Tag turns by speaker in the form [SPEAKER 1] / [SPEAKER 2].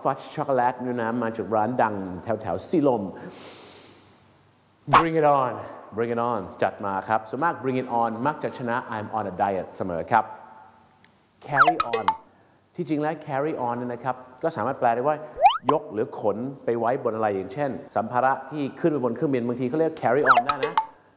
[SPEAKER 1] ฟัดช็อกโกแลตเนี่ยนะมาจากร้านดังแถวสีลม bring it on bring it on จัดมาครับส่วนมาก bring it on มักจะชนะ I'm on a diet เสมอครับ carry on ที่จริงแล้ว carry on เนี่ยนะครับก็สามารถแปลได้ว่ายกหรือขนไปไว้บนอะไรอย่างเช่นสัมภาระที่ขึ้นไปบนเครื่องบินบางทีเขาเรียก carry on ได้นะ